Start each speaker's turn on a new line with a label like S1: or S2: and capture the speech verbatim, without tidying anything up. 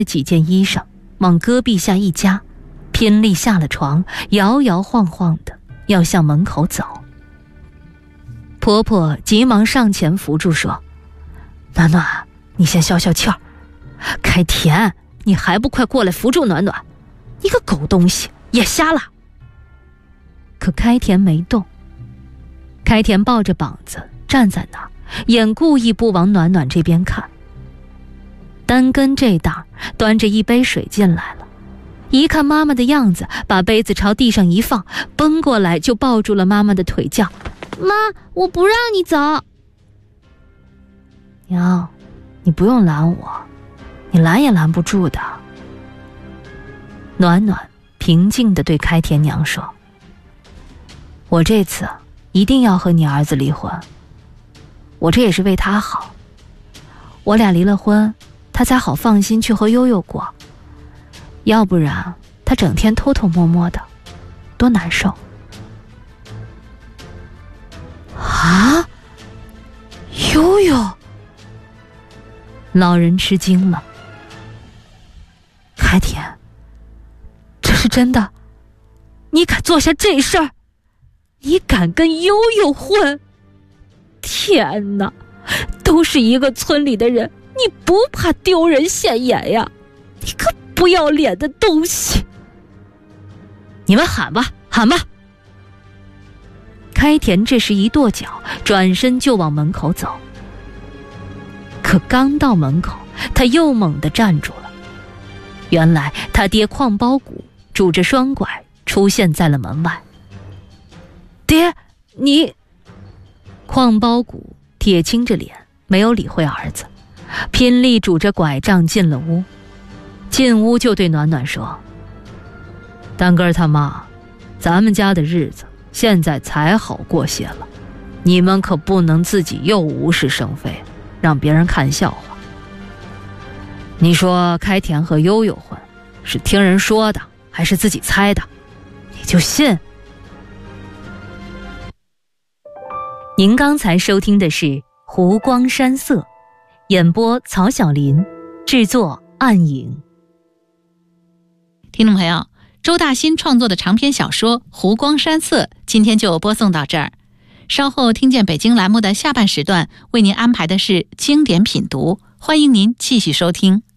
S1: 几件衣裳往戈壁下一夹，拼力下了床，摇摇晃晃的要向门口走。婆婆急忙上前扶住说：暖暖，你先消消气儿。开田，你还不快过来扶住暖暖，你个狗东西，眼瞎了。可开田没动。开田抱着膀子站在那儿，眼故意不往暖暖这边看。单根这档端着一杯水进来了，一看妈妈的样子，把杯子朝地上一放，奔过来就抱住了妈妈的腿，叫：妈，我不让你走。娘，你不用拦我，你拦也拦不住的。暖暖平静地对开田娘说：我这次一定要和你儿子离婚，我这也是为他好。我俩离了婚，他才好放心去和悠悠过，要不然他整天偷偷摸摸的，多难受。啊，悠悠！老人吃惊了。开田，这是真的？你敢做下这事儿？你敢跟悠悠混？天哪，都是一个村里的人，你不怕丢人现眼呀？你个不要脸的东西！你们喊吧，喊吧！开田这时一跺脚，转身就往门口走。可刚到门口，他又猛地站住了。原来他爹邝包谷拄着双拐出现在了门外。爹，你……邝包谷铁青着脸，没有理会儿子，拼力拄着拐杖进了屋。进屋就对暖暖说：单根他妈，咱们家的日子现在才好过些了，你们可不能自己又无事生非，让别人看笑话。你说开田和悠悠混，是听人说的还是自己猜的？你就信？您刚才收听的是《湖光山色》，演播曹晓林，制作暗影。
S2: 听众朋友，周大新创作的长篇小说《湖光山色》今天就播送到这儿。稍后听见北京栏目的下半时段，为您安排的是经典品读，欢迎您继续收听。